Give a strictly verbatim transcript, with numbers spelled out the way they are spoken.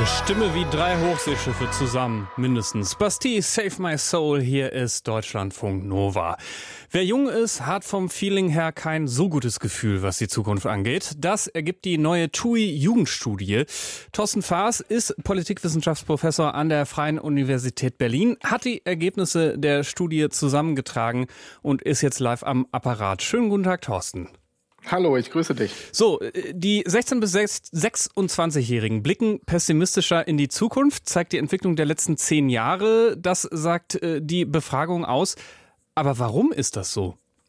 Eine Stimme wie drei Hochseeschiffe zusammen, mindestens. Bastille, Save My Soul, hier ist Deutschlandfunk Nova. Wer jung ist, hat vom Feeling her kein so gutes Gefühl, was die Zukunft angeht. Das ergibt die neue T U I-Jugendstudie. Thorsten Faas ist Politikwissenschaftsprofessor an der Freien Universität Berlin, hat die Ergebnisse der Studie zusammengetragen und ist jetzt live am Apparat. Schönen guten Tag, Thorsten. Hallo, ich grüße dich. So, die sechzehn- bis sechsundzwanzigjährigen blicken pessimistischer in die Zukunft, zeigt die Entwicklung der letzten zehn Jahre. Das sagt die Befragung aus. Aber warum ist das so?